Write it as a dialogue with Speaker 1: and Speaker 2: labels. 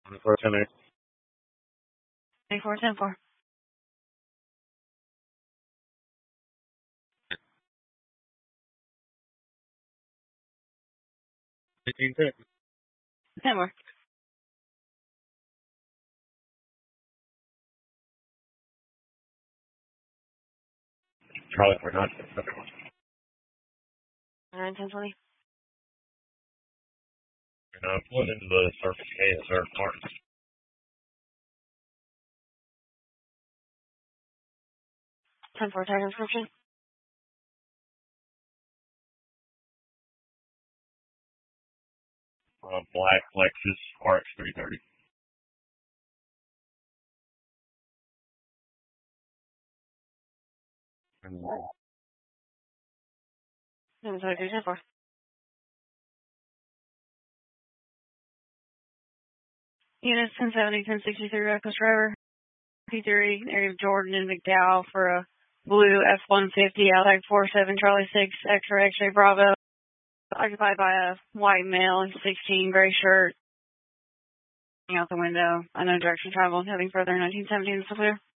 Speaker 1: 2410.
Speaker 2: 2410-4.
Speaker 1: 1810.
Speaker 2: 10-4.
Speaker 1: Charlie for 9.
Speaker 2: 1020.
Speaker 1: And I'm pulling into the surface KSR Martin.
Speaker 2: Ten-4 tag inscription.
Speaker 1: Black Lexus RX 330. And
Speaker 2: 10-4. Units 1070, 1063, Echo driver. P3, area of Jordan and McDowell for a blue F-150, Outback 47, Charlie 6, X-ray, X-ray, Bravo. Occupied by a white male, 16, gray shirt. Out the window. Unknown direction travel. Heading further, 1917 is clear.